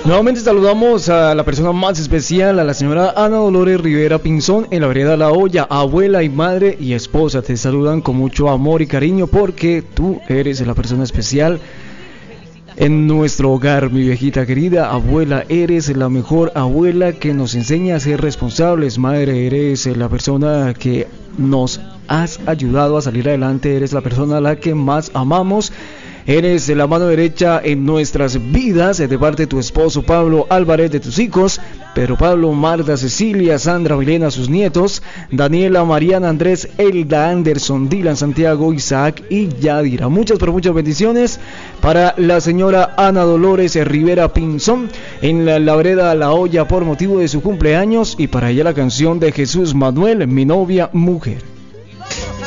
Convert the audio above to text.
Nuevamente saludamos a la persona más especial, a la señora Ana Dolores Rivera Pinzón, en la vereda La Hoya, abuela y madre y esposa. Te saludan con mucho amor y cariño porque tú eres la persona especial en nuestro hogar, mi viejita querida. Abuela, eres la mejor abuela que nos enseña a ser responsables. Madre, eres la persona que nos has ayudado a salir adelante. Eres la persona a la que más amamos. Eres la mano derecha en nuestras vidas, de parte de tu esposo Pablo Álvarez, de tus hijos Pedro Pablo, Marta, Cecilia, Sandra, Milena, sus nietos, Daniela, Mariana, Andrés, Elda, Anderson, Dylan, Santiago, Isaac y Yadira. Muchas pero muchas bendiciones para la señora Ana Dolores Rivera Pinzón en la vereda La Hoya por motivo de su cumpleaños, y para ella la canción de Jesús Manuel, Mi novia mujer.